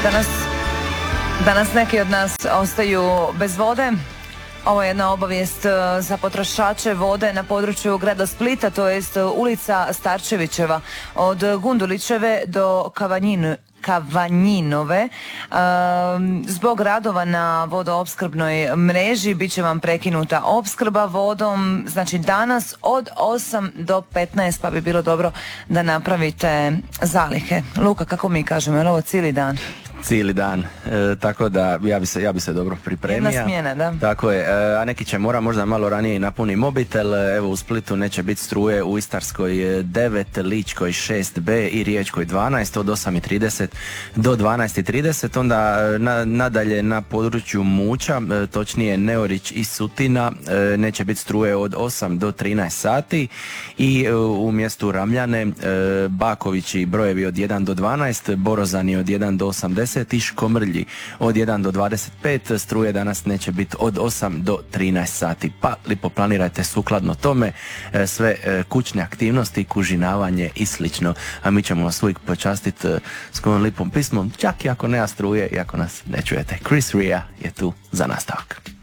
Danas neki od nas ostaju bez vode. Ovo je jedna obavijest za potrošače vode na području grada Splita, to jest ulica Starčevićeva od Gundulićeve do Kavanjinove. Zbog radova na vodoopskrbnoj mreži bit će vam prekinuta opskrba vodom, znači danas od 8 do 15, pa bi bilo dobro da napravite zalihe. Luka, kako mi kažemo, je li ovo cijeli dan? Cijeli dan, tako da ja bi se dobro pripremio. Jedna smjena, da. Tako je, a neki će možda malo ranije i napuni mobitel. Evo u Splitu neće biti struje, u Istarskoj 9, Ličkoj 6B i Riječkoj 12 od 8:30 do 12:30. Onda nadalje na području Muća, točnije Neorić i Sutina, neće biti struje od 8 do 13 sati i u mjestu Ramljane Baković i Brojevi od 1 do 12, Borozani od 1 do 80 i Škomrlji od 1 do 25. Struje danas neće biti od 8 do 13 sati. Pa lipo planirajte sukladno tome sve kućne aktivnosti, kužinavanje i slično. A mi ćemo vas uvijek počastiti s kojom lipom pismom, čak i ako nema struje i ako nas ne čujete. Chris Rea je tu za nastavak.